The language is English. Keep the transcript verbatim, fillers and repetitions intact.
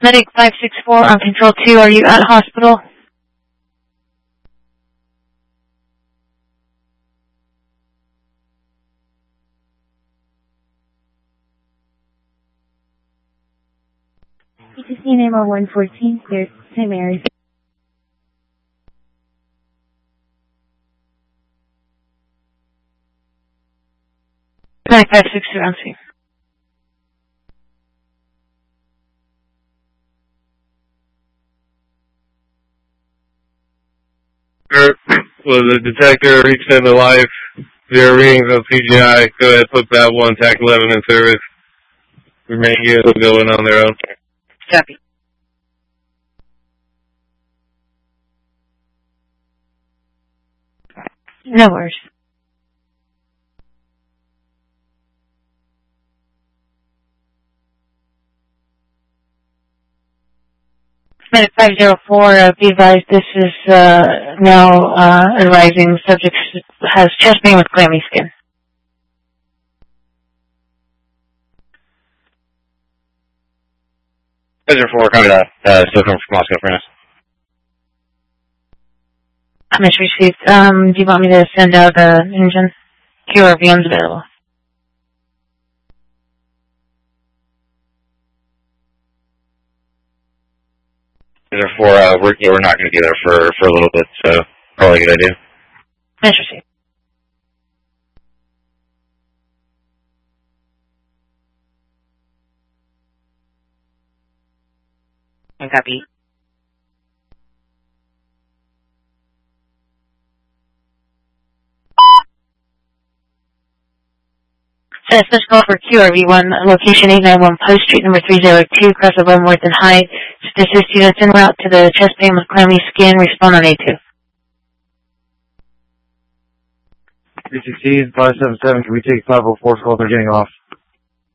Medic five six four on control two, are you at hospital? You just need name on one fourteen, clear, Saint Mary's. Medic five six two on scene. Well, the detector reached into life, zero readings on C G I. Go ahead, put that one, TAC eleven in service. Remaining units will go in on their own. Copy. No worries. Medic five zero four, uh, be advised this is uh, now uh, arising. Subject has chest pain with clammy skin. five zero four, copy that. Uh, still coming from Moscow for us. Mission received. Um, do you want me to send out the engine? Q R V M's available. five zero four, uh, we're, yeah, we're not going to be there for, for a little bit, so probably a good idea. Mission received. Copy. Uh, special call for Q R V one, location eight nine one Post Street number three oh two, across of Leavenworth and Hyde. To assist units en route to the chest pain with clammy skin, respond on A two. three sixteen, five seven seven, can we take five oh four calls? They're getting off.